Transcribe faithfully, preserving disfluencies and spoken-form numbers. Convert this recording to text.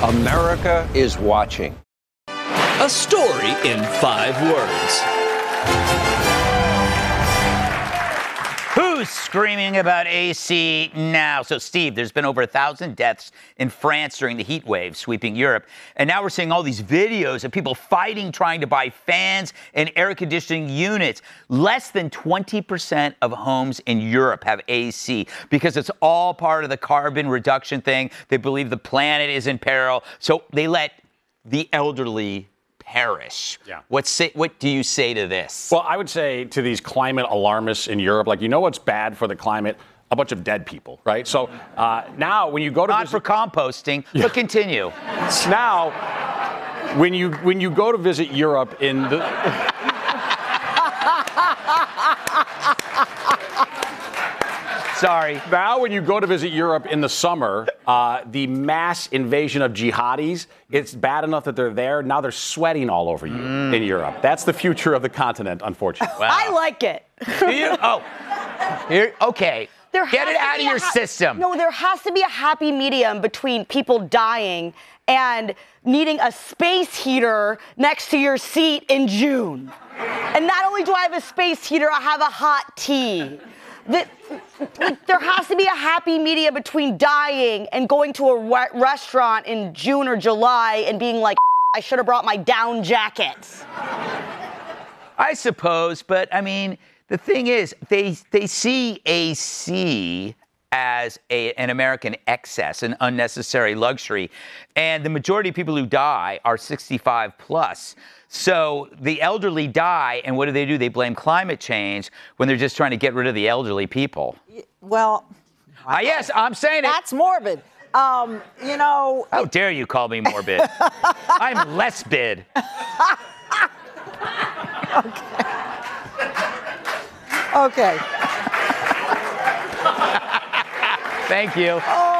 America is watching. A story in five words. Who's screaming about A C now? So, Steve, there's been over a thousand deaths in France during the heat wave sweeping Europe. And now we're seeing all these videos of people fighting, trying to buy fans and air conditioning units. Less than twenty percent of homes in Europe have A C because it's all part of the carbon reduction thing. They believe the planet is in peril. So they let the elderly perish. Yeah. What say, what do you say to this? Well, I would say to these climate alarmists in Europe, like, you know what's bad for the climate? A bunch of dead people, right? So uh, now when you go to Not visit, for composting, yeah. But continue. Now, when you when you go to visit Europe in the Sorry. Now, when you go to visit Europe in the summer, uh, the mass invasion of jihadis, it's bad enough that they're there. Now they're sweating all over you mm. in Europe. That's the future of the continent, unfortunately. Wow. I like it. Do you? Oh, here, okay. There Get it out of your ha- system. No, there has to be a happy medium between people dying and needing a space heater next to your seat in June. And not only do I have a space heater, I have a hot tea. The, there has to be a happy medium between dying and going to a re- restaurant in June or July and being like, I should have brought my down jacket. I suppose, but I mean, the thing is, they they see A C as a, an American excess, an unnecessary luxury, and the majority of people who die are sixty-five plus. So the elderly die, and what do they do? They blame climate change when they're just trying to get rid of the elderly people. Well, uh, yes, I'm saying it. That's morbid. Um, you know. How dare you call me morbid? I'm less bid. Okay. Okay. Thank you. Oh.